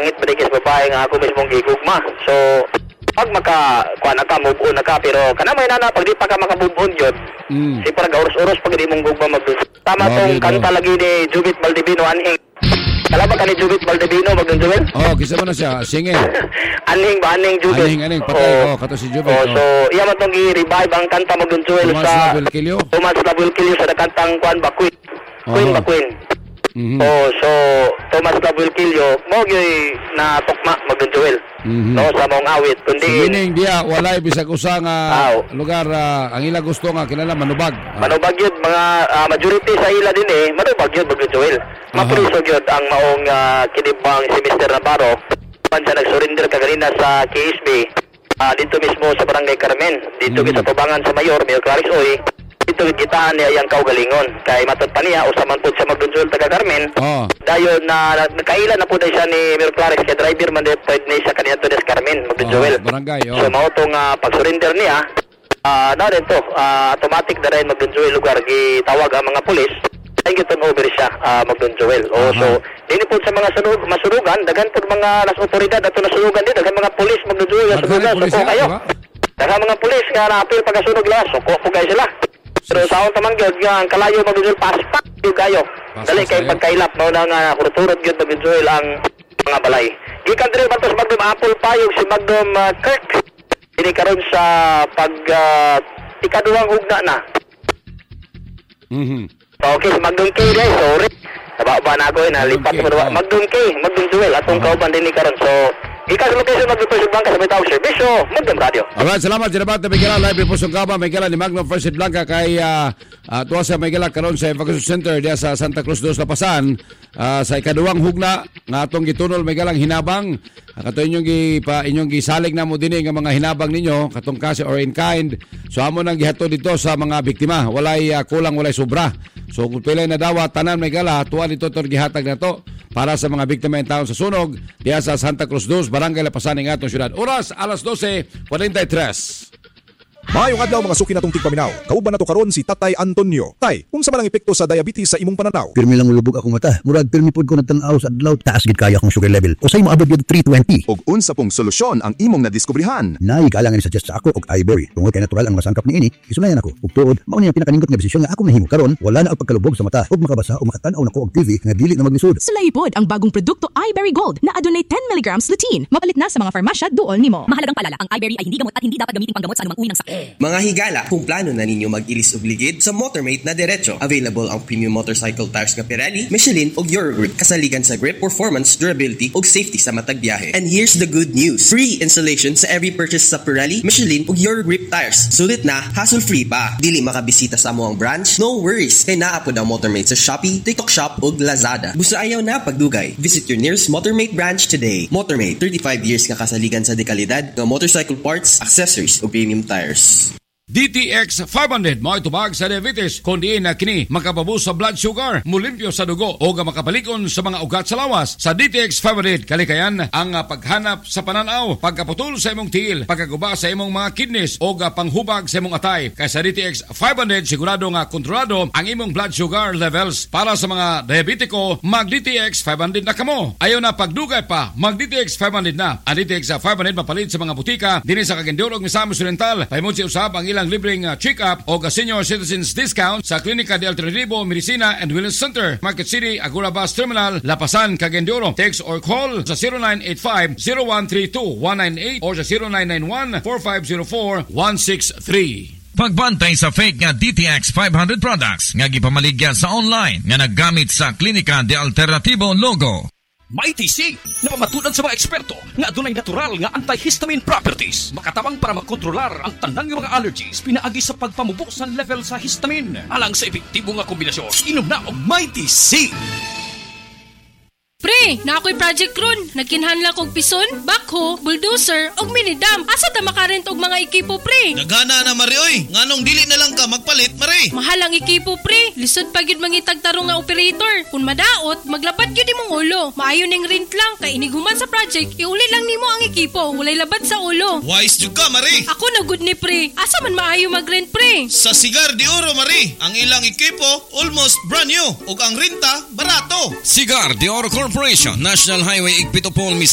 pangit pa rin sa babae nga ako mismong gigugma. So, pag move on na ka, pero kanamay na pag di pa ka maka-move on yun, siyempre ga-uros-uros pag di mong gugma mag-dun. Tama tong kanta lagi ni Jubit Baldivino, Anhing. Kalaba ka ni Jubit Baldivino, mag-dun, Joel? Kisa mo na siya, singin. Anhing ba? Anhing Jubit. Anhing, patay. Kato si Jubit. So, iya man tong i-revive ang kanta mag-dun, Joel, sa Tomas Love Will Kill You sa kantang Kwan ba, Queen ba, Queen? So Tomas Love Will Kill You mo gyud na tukma mag-dun, Joel. No, sa mong awit kundi meaning dia walay bisag usa nga lugar ang ila gusto nga kinala manubag yun mga majority sa ila din manubag yun mag-dun, Joel. Mapriso yun ang maong kinibang si Mr. Navarro man siya nag-surrender kaganina sa KSB dito mismo sa Barangay Carmen dito sa tubangan sa Mayor Clarice Oy. Ito gitaan niya yang kaugalingon kay matod pa niya usa man pud siya mag-dun taga Carmen. Dayon na nagkaila na pud siya ni Mayor Clarice kay driver man dit pwede niya siya kaniadto des Carmen mag-dun. Barangay. So mao tong pag-surrender niya na rin to automatic na rin mag-dun lugar gitawag ang mga pulis ay giton over siya mag-dun. So dini pud sa mga masurugan daghan pud mga las otoridad ato nasurugan din daghan mga pulis mag-dun sa suko kayo. Daghan mga pulis nga naapil pagasunog la suko po guys sila. Pero sa akong tamang gyud nga ang kalayo mag-dun paspak gyud kayo. Dali kay pagkailap mao na nga kurturot gyud mag-dun ang mga balay. Gikan diri batos Magdum Apple Payog si Magdum Kirk. Ini karon sa pag ikaduhang hugna na. Okay, si Magdum K guys, sorry. Nababa na ako nalipat mo Magdum K, Magdum Joel atong kauban din ni karon. So ikas location mag-Pusong Blanca sa Bitaw Servicio, Magdum Radio. Alright, salamat Jinabat na Miguel live Pusong Kaba, Miguel ni Magnum First Blanca kay tuwa sa Miguel karon sa Evacuation Center diya sa Santa Cruz dos Lapasan sa ikaduhang hugna nga atong gitunol Miguel ang hinabang kato inyong gisalig na mo dinhi nga mga hinabang ninyo katong kasi or in kind. So amo nang gihatod dito sa mga biktima, walay kulang walay sobra. So kung pilay na dawat tanan Miguel tuwa dito tor gihatag na to para sa mga biktima in taon sa sunog diya sa Santa Cruz dos Barangay Lapasan ng atong syudad. Oras alas 12:43. Maayong adlaw mga suki natong tigpaminaw. Kauban nato karon si Tatay Antonio. Tay, unsa man ang epekto sa diabetes sa imong pananaw? Pirmi lang ulubog akong mata. Murag pirmi pod ko nagtan-aw sa adlaw taas gid kaya akong sugar level. Usay mo abot gyud 320. Og unsa pong solusyon ang imong nadiskubrihan? Nay kalangan ni suggest sa ako og iBerry. Tungod kay natural ang masangkap niini. Isunayan ako. Ug tuod mao ni ang pinakaningkot nga desisyon nga ako mahimo karon. Wala na og pagkalubog sa mata ug makabasa o makatan-aw nako og TV nga dili na maglisod. Sulay pod ang bagong produkto iBerry Gold na adunay 10 mg lutein. Mapalit na sa mga farmasya duol nimo. Mahalagang paalala, ang iBerry ay hindi gamot at hindi dapat gamitin panggamot sa anumang uri ng sakit. Mga higala, kung plano na ninyo mag-ilis o ligid sa Motormate na diretso. Available ang premium motorcycle tires nga Pirelli, Michelin ug Eurogrip kasaligan sa grip, performance, durability ug safety sa matag biyahe. And here's the good news. Free installation sa every purchase sa Pirelli, Michelin ug Eurogrip tires. Sulit na, hassle-free pa. Dili makabisita sa amuang branch? No worries. Kay naa pod ang Motormate sa Shopee, TikTok Shop ug Lazada. Busa ayaw na pagdugay. Visit your nearest Motormate branch today. Motormate, 35 years nga kasaligan sa dekalidad ng motorcycle parts, accessories ug premium tires. DTX 500 mo itubag sa diabetes kundi na kini makapabus sa blood sugar, mulimpyo sa dugo o makapalikon sa mga ugat sa lawas. Sa DTX 500 kalikayan ang paghanap sa pananaw, pagkaputol sa imong tiil, pagkaguba sa imong mga kidneys o panghubag sa imong atay. Kaya sa DTX 500 sigurado nga kontrolado ang imong blood sugar levels. Para sa mga diabetiko, mag DTX 500 na kamo. Ayaw na pagdugay pa, mag DTX 500 na. Ang DTX 500 mapalit sa mga butika dinhi sa Cagayan de Misamis Oriental. Paymonsi usab ang ilang libreng check-up o senior citizens discount sa Klinika de Alternativo Medicina and Wellness Center, Market City, Agora Bus Terminal, Lapasan, Cagayan de Oro. Text or call sa 0985-0132-198 or sa 0991-4504-163. Pagbantay sa fake nga DTX 500 products nga gipamaligya sa online nga naggamit sa Klinika de Alternativo logo. Mighty C na mamatunan sa mga eksperto nga adunay natural nga antihistamine properties. Makatabang para makontrolar ang tanang mga allergies pinaagi sa pagpamubo sa level sa histamine. Alang sa epektibo nga kombinasyon, inom na og Mighty C. Pre, na ako'y project ron. Nagkinhanla kong pison, backhoe, bulldozer, og minidam. Asa ta makarent og mga ekipo, pre? Nagana na, Mari, oy. Nganong dili na lang ka magpalit, Mari? Mahal ang ekipo, pre. Lisod pa gyud mangitag tarong nga operator. Kung madaot, maglapat gyud imong ulo. Maayo ning rent lang, kay iniguman sa project, iuli lang nimo ang ekipo. Walay labat sa ulo. Wise jud ka, Mari. Ako na good ni, pre. Asa man maayo mag-rent, pre? Sa Cigar de Oro, Mari. Ang ilang ekipo, almost brand new. Ug ang renta, barato. Cigar de Oro Corporation, National Highway Igpitopol,